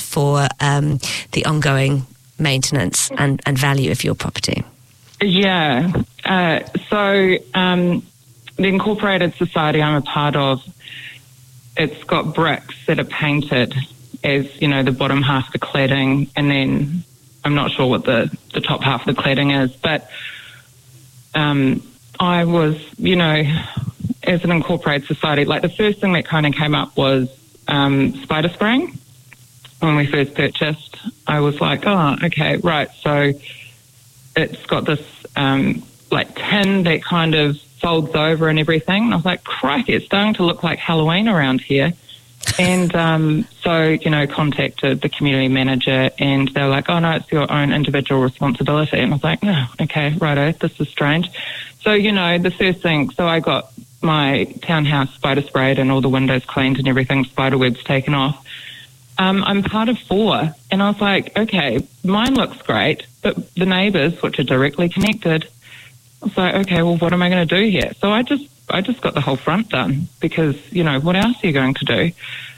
for the ongoing maintenance and value of your property? Yeah. So the Incorporated Society I'm a part of, it's got bricks that are painted as, you know, the bottom half of the cladding, and then I'm not sure what the top half of the cladding is, but I was, you know, as an Incorporated Society, like the first thing that kind of came up was spider spraying. When we first purchased, I was like, oh, okay, right, so it's got this like tin that kind of folds over and everything. And I was like, crikey, it's starting to look like Halloween around here. And so, you know, contacted the community manager, and they were like, oh, no, it's your own individual responsibility. And I was like, oh, okay, righto, this is strange. So, you know, the first thing, so I got my townhouse spider sprayed and all the windows cleaned and everything, spider webs taken off. I'm part of 4, and I was like, okay, mine looks great, but the neighbours, which are directly connected, I was like, okay, well, what am I going to do here? So I just got the whole front done, because, you know, what else are you going to do?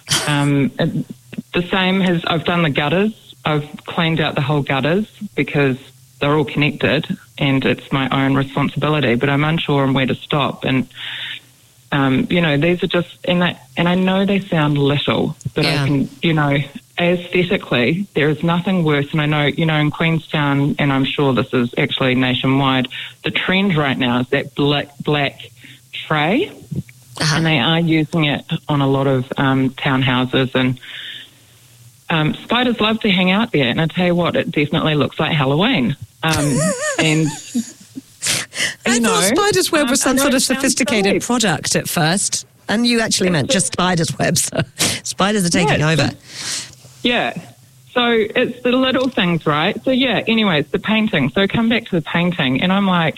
The same as I've done the gutters. I've cleaned out the whole gutters because they're all connected and it's my own responsibility, but I'm unsure on where to stop. And, you know, these are just, and I know they sound little, but I can, you know, aesthetically, there is nothing worse. And I know, you know, in Queenstown, and I'm sure this is actually nationwide, the trend right now is that black tray, and they are using it on a lot of townhouses, and spiders love to hang out there. And I tell you what, it definitely looks like Halloween. And I thought spider's web was some sort of sophisticated product at first, and you actually meant just spider's webs. So spiders are taking over. Yeah. So it's the little things, right? So yeah, anyways, the painting. So come back to the painting, and I'm like,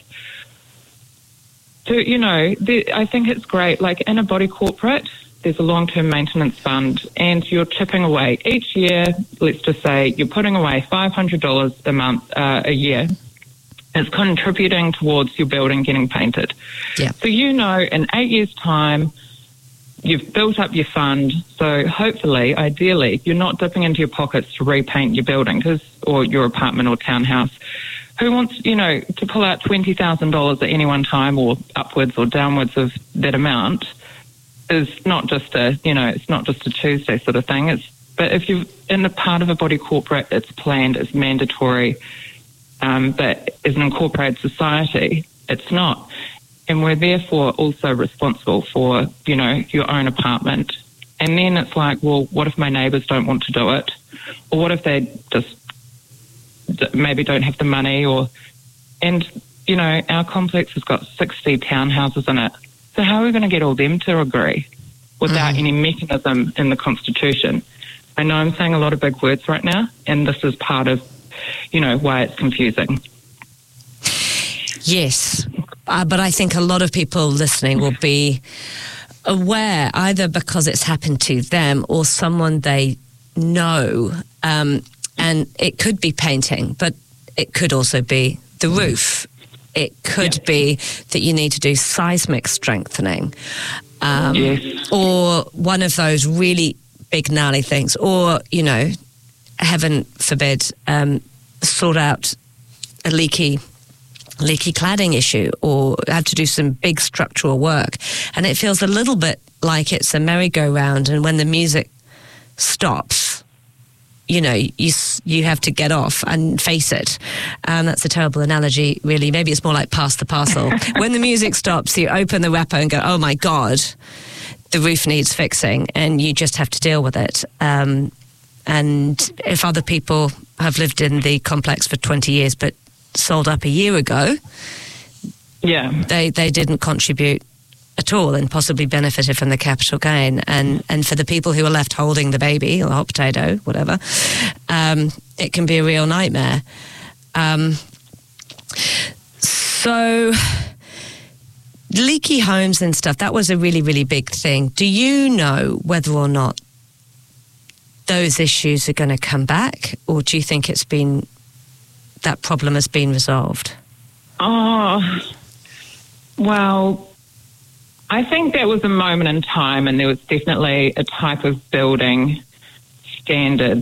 you know, I think it's great. Like in a body corporate, there's a long-term maintenance fund, and you're chipping away each year. Let's just say you're putting away $500 a month, a year. It's contributing towards your building getting painted. Yeah. So, you know, in 8 years' time, you've built up your fund. So hopefully, ideally, you're not dipping into your pockets to repaint your building or your apartment or townhouse. Who wants, you know, to pull out $20,000 at any one time, or upwards or downwards of that amount, is not just a, you know, it's not just a Tuesday sort of thing. But if you're in a part of a body corporate, it's planned, it's mandatory. But as an incorporated society, it's not. And we're therefore also responsible for, you know, your own apartment. And then it's like, well, what if my neighbours don't want to do it? Or what if they just maybe don't have the money? And, you know, our complex has got 60 townhouses in it. So how are we going to get all them to agree without any mechanism in the Constitution? I know I'm saying a lot of big words right now, and this is part of, you know, why it's confusing. Yes, but I think a lot of people listening will be aware, either because it's happened to them or someone they know, and it could be painting, but it could also be the roof. It could be that you need to do seismic strengthening, or one of those really big gnarly things, or, you know, heaven forbid, sort out a leaky cladding issue, or have to do some big structural work. And it feels a little bit like it's a merry-go-round, and when the music stops, you know, you have to get off and face it. That's a terrible analogy, really. Maybe it's more like pass the parcel. When the music stops, you open the wrapper and go, oh my God, the roof needs fixing, and you just have to deal with it. And if other people have lived in the complex for 20 years but sold up a year ago, they didn't contribute at all and possibly benefited from the capital gain. And for the people who are left holding the baby or the hot potato, whatever, it can be a real nightmare. So leaky homes and stuff, that was a really, really big thing. Do you know whether or not those issues are going to come back, or do you think that problem has been resolved? Oh, well, I think that was a moment in time, and there was definitely a type of building standard